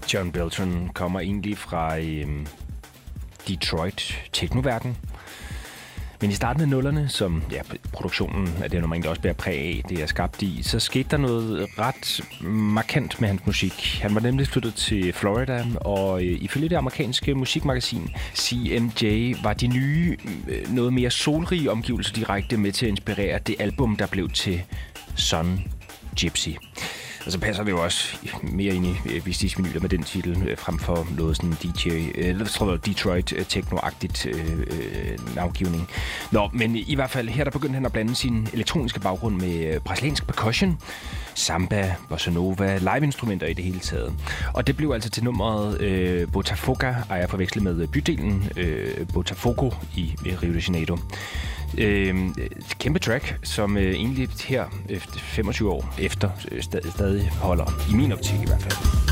John Beltran kommer egentlig fra Detroit teknoverden. Men i starten af 00'erne, som produktionen af det nummer egentlig også bærer præg af, det er skabt i, så skete der noget ret markant med hans musik. Han var nemlig flyttet til Florida, og ifølge det amerikanske musikmagasin CMJ var de nye, noget mere solrige omgivelser direkte med til at inspirere det album, der blev til Son Gypsy. Og så passer det jo også mere ind i Vestige-vinyler med den titel, frem for noget sådan Detroit techno-agtigt navngivning. Nå, men i hvert fald her der begyndte han at blande sin elektroniske baggrund med brasiliansk percussion, samba, bossa nova, live-instrumenter i det hele taget. Og det blev altså til nummeret Botafogo, og jeg forvekslet med bydelen Botafogo i Rio de Janeiro. Kæmpe track, som egentlig her 25 år efter stadig holder, i min optik i hvert fald.